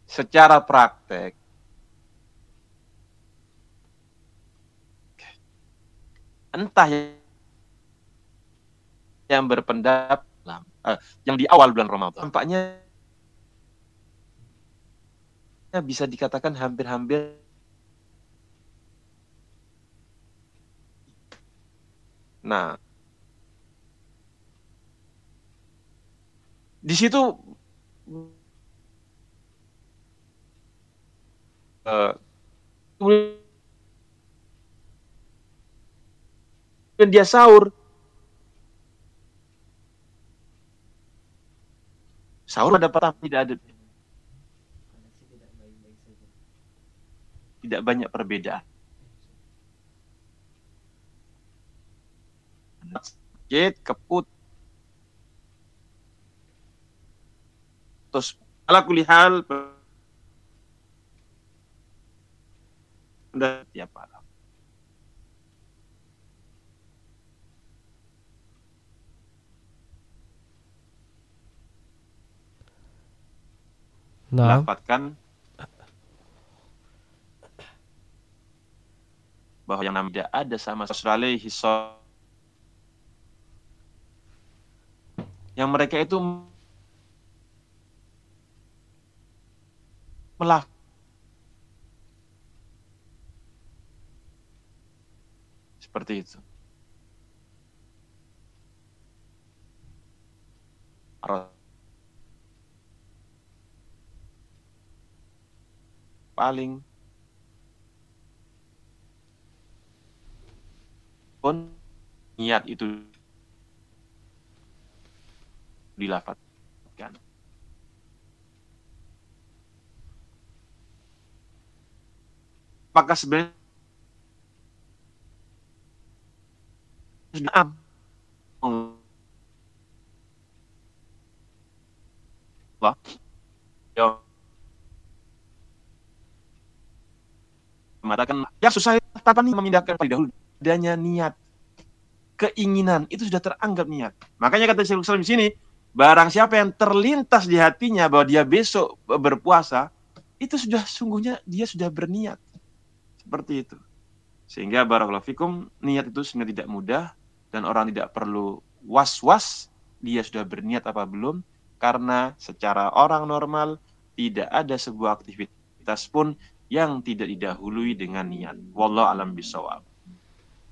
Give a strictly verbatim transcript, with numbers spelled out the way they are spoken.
secara praktek entah yang berpendapat uh, yang di awal bulan Ramadan tampaknya bisa dikatakan hampir-hampir nah di situ uh, kemudian dia sahur sahur ada apa tidak ada tidak banyak perbedaan sakit keput terus ala kulihal udah tiap malam. Nah, Lafatkan bahwa yang namanya tidak ada sama sekali yang mereka itu melaf seperti itu. Paling pun niat itu dilafatkan. Apakah sebenarnya sudah Allah ya mengatakan ya susah tanpa nih memindahkan pada dahulu adanya niat keinginan itu sudah teranggap niat. Makanya kata Syekhul Islam di sini, barang siapa yang terlintas di hatinya bahwa dia besok berpuasa, itu sudah sungguhnya dia sudah berniat. Seperti itu. Sehingga barakallahu fikum, niat itu sebenarnya tidak mudah dan orang tidak perlu was-was dia sudah berniat apa belum, karena secara orang normal tidak ada sebuah aktivitas pun yang tidak didahului dengan niat. Wallahu a'lam bishawab.